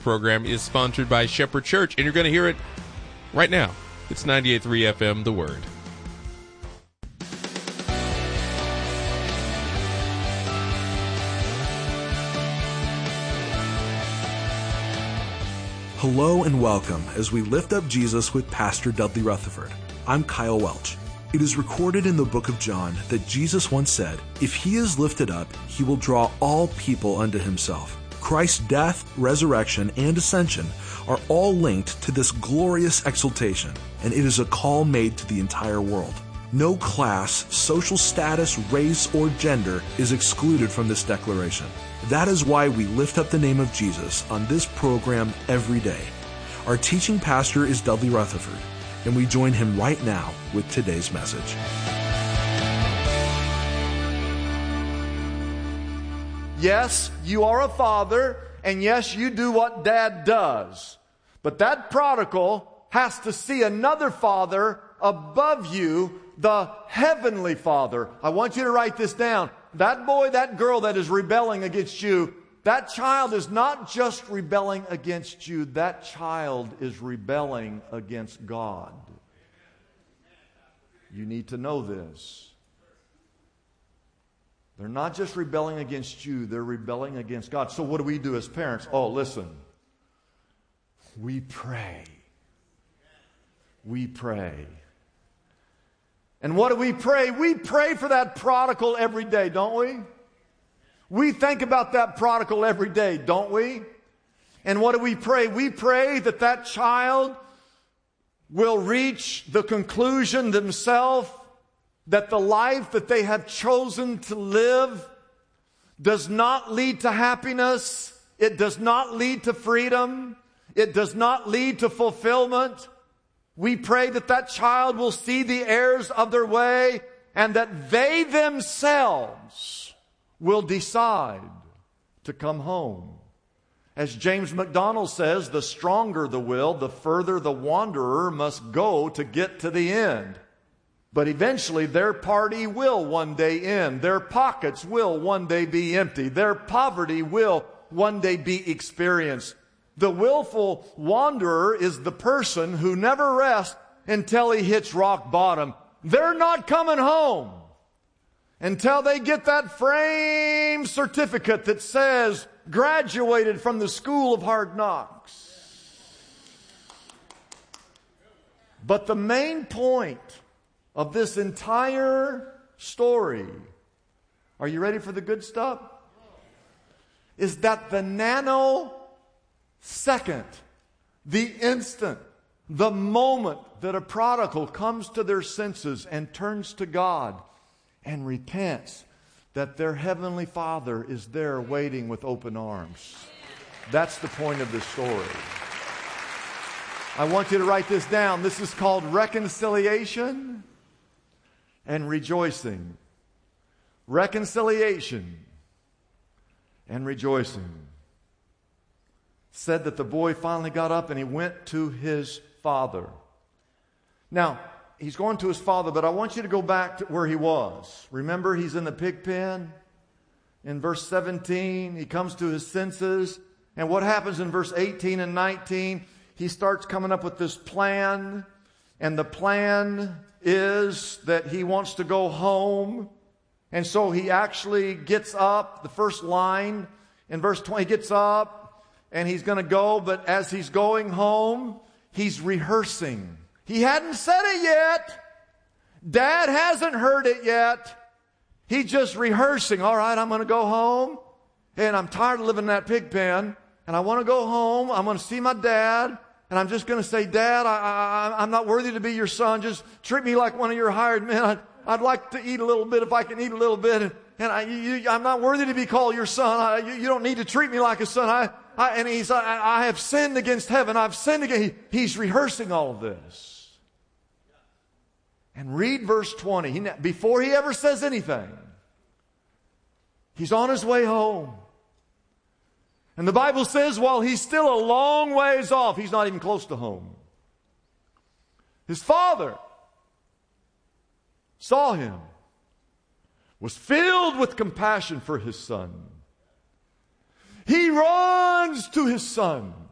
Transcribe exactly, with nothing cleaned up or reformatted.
program is sponsored by Shepherd Church, and you're going to hear it right now. It's ninety-eight point three F M, The Word. Hello and welcome as we lift up Jesus with Pastor Dudley Rutherford. I'm Kyle Welch. It is recorded in the book of John that Jesus once said, "If he is lifted up, he will draw all people unto himself." Christ's death, resurrection, and ascension are all linked to this glorious exaltation, and it is a call made to the entire world. No class, social status, race, or gender is excluded from this declaration. That is why we lift up the name of Jesus on this program every day. Our teaching pastor is Dudley Rutherford, and we join him right now with today's message. Yes, you are a father, and yes, you do what dad does. But that prodigal has to see another father above you, the heavenly Father. I want you to write this down. That boy, that girl that is rebelling against you, that child is not just rebelling against you. That child is rebelling against God. You need to know this. They're not just rebelling against you, they're rebelling against God. So what do we do as parents? Oh, listen. We pray. We pray. And what do we pray? We pray for that prodigal every day, don't we? We think about that prodigal every day, don't we? And what do we pray? We pray that that child will reach the conclusion themselves that the life that they have chosen to live does not lead to happiness. It does not lead to freedom. It does not lead to fulfillment. We pray that that child will see the errors of their way and that they themselves will decide to come home. As James MacDonald says, the stronger the will, the further the wanderer must go to get to the end. But eventually their party will one day end. Their pockets will one day be empty. Their poverty will one day be experienced. The willful wanderer is the person who never rests until he hits rock bottom. They're not coming home until they get that framed certificate that says graduated from the school of hard knocks. But the main point of this entire story, are you ready for the good stuff? Is that the nano second, the instant, the moment that a prodigal comes to their senses and turns to God and repents, that their heavenly Father is there waiting with open arms. That's the point of this story. I want you to write this down. This is called reconciliation and rejoicing. Reconciliation and rejoicing. Said that the boy finally got up and he went to his father. Now, he's going to his father, but I want you to go back to where he was. Remember, he's in the pig pen. In verse seventeen, he comes to his senses. And what happens in verse eighteen and nineteen? He starts coming up with this plan. And the plan is that he wants to go home. And so he actually gets up. The first line in verse twenty, he gets up. And he's going to go, but as he's going home, he's rehearsing. He hadn't said it yet. Dad hasn't heard it yet. He's just rehearsing. All right, I'm going to go home, and I'm tired of living in that pig pen, and I want to go home. I'm going to see my dad, and I'm just going to say, Dad, I, I, I'm not worthy to be your son. Just treat me like one of your hired men. I'd, I'd like to eat a little bit if I can eat a little bit, and, and I, you, I'm not worthy to be called your son. I, you, you don't need to treat me like a son. I I, and he's, I, I have sinned against heaven. I've sinned against. He, he's rehearsing all of this. And read verse twenty. He, before he ever says anything, he's on his way home. And the Bible says while he's still a long ways off, he's not even close to home. His father saw him, was filled with compassion for his son. He runs to his son.